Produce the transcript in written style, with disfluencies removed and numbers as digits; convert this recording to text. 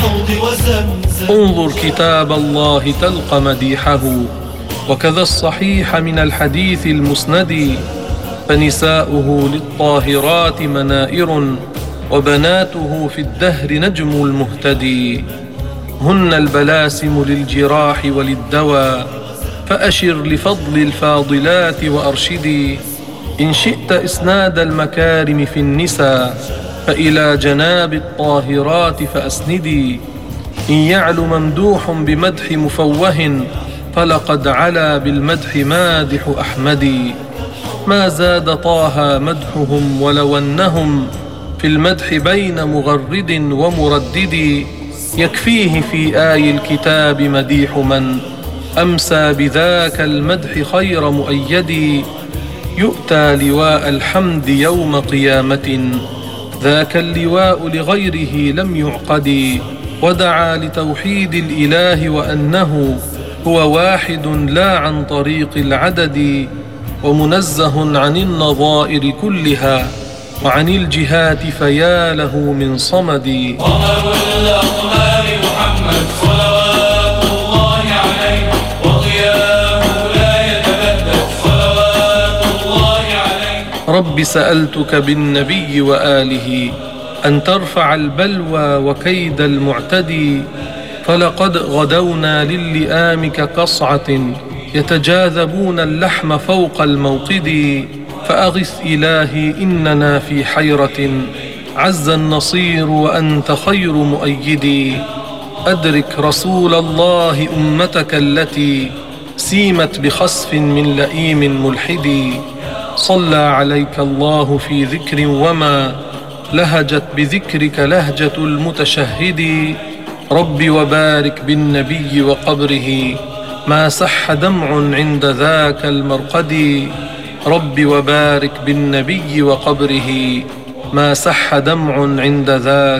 الحوض وزمزم. انظر كتاب الله تلقى مديحه، وكذا الصحيح من الحديث المسند. فنساؤه للطاهرات منائر، وبناته في الدهر نجم المهتدي. هن البلاسم للجراح وللدواء، فأشر لفضل الفاضلات وأرشدي. إن شئت إسناد المكارم في النساء، فإلى جناب الطاهرات فأسندي. إن يعل ممدوح بمدح مفوه، فلقد علا بالمدح مادح أحمد. ما زاد طه مدحهم ولو أنهم في المدح بين مغرد ومردد. يكفيه في آي الكتاب مديح من أمسى بذاك المدح خير مؤيد. يؤتى لواء الحمد يوم قيامة، ذاك اللواء لغيره لم يعقد. ودعا لتوحيد الإله وأنه هو واحد لا عن طريق العدد، ومنزه عن النظائر كلها وعن الجهات فيا له من صمد. قمر الأقمار محمد صلوات الله عليه، وضياءه لا يتبدد صلوات الله عليه. رب سألتك بالنبي وآله أن ترفع البلوى وكيد المعتدي. فلقد غدونا للئام كقصعة، يتجاذبون اللحم فوق الموقد. فأغث إلهي إننا في حيرة، عز النصير وأنت خير مؤيدي. أدرك رسول الله أمتك التي سيمت بخسف من لئيم ملحد. صلى عليك الله في ذكر وما لهجت بذكرك لهجة المتشهد. رب وبارك بالنبي وقبره، ما سح دمع عند ذاك المرقد. رب وبارك بالنبي وقبره، ما سح دمع عند ذاك